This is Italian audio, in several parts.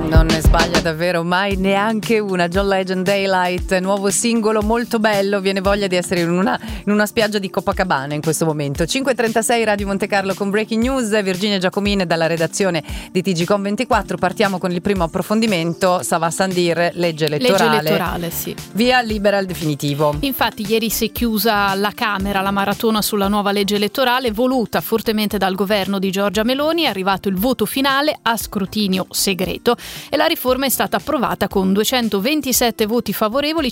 Non ne sbaglia davvero mai neanche una. John Legend, Daylight, nuovo singolo molto bello, viene voglia di essere in una spiaggia di Copacabana in questo momento. 5.36 Radio Monte Carlo con Breaking News, Virginia Giacomini dalla redazione di TGcom24. Partiamo con il primo approfondimento. Sava Sandir, legge elettorale, sì. Via libera al definitivo. Infatti ieri si è chiusa alla Camera la maratona sulla nuova legge elettorale voluta fortemente dal governo di Giorgia Meloni. È arrivato il voto finale a scrutinio segreto e la riforma è stata approvata con 227 voti favorevoli,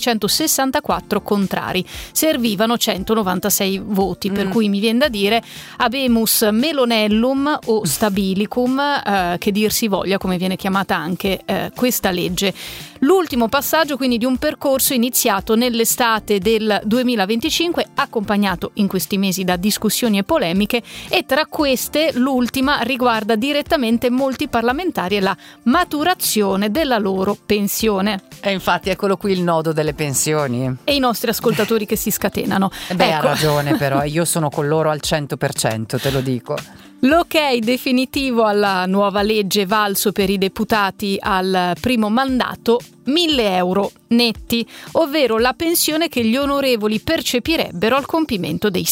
164 contrari. Servivano 196 voti, per cui mi viene da dire habemus melonellum o stabilicum, che dir si voglia, come viene chiamata anche questa legge. L'ultimo passaggio quindi di un percorso iniziato nell'estate del 2025, accompagnato in questi mesi da discussioni e polemiche, e tra queste l'ultima riguarda direttamente molti parlamentari e la maturazione della loro pensione. E infatti eccolo qui il nodo delle pensioni. E i nostri ascoltatori che si scatenano. Ha ragione però, io sono con loro al 100%, te lo dico. L'ok definitivo alla nuova legge valso per i deputati al primo mandato, 1.000 euro netti, ovvero la pensione che gli onorevoli percepirebbero al compimento dei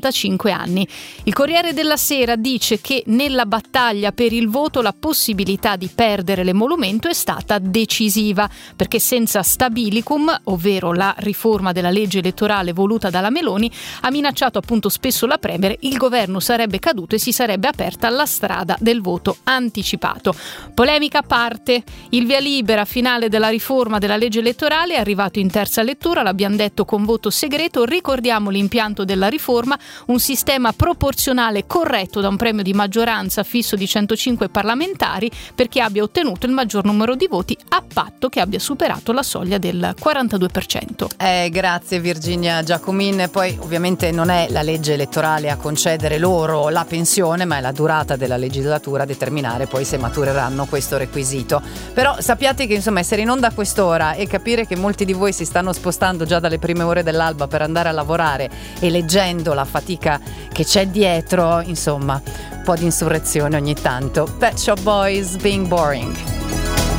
65 anni. Il Corriere della Sera dice che nella battaglia per il voto la possibilità di perdere l'emolumento è stata decisiva, perché senza stabilicum, ovvero la riforma della legge elettorale voluta dalla Meloni, ha minacciato appunto spesso la Premier, il governo sarebbe caduto e si sarebbe aperta la strada del voto anticipato. Polemica a parte, il via libera finale della riforma della legge elettorale è arrivato in terza lettura, l'abbiamo detto, con voto segreto. Ricordiamo l'impianto della riforma: un sistema proporzionale corretto da un premio di maggioranza fisso di 105 parlamentari per chi abbia ottenuto il maggior numero di voti, a patto che abbia superato la soglia del 42%. Grazie Virginia Giacomin. Poi ovviamente non è la legge elettorale a concedere loro la pensione, ma è la durata della legislatura a determinare poi se matureranno questo requisito. Però sappiate che insomma essere in onda a quest'ora e capire che molti di voi si stanno spostando già dalle prime ore dell'alba per andare a lavorare e leggendo la fatica che c'è dietro, insomma, un po' di insurrezione ogni tanto. Pet Shop Boys, Being Boring.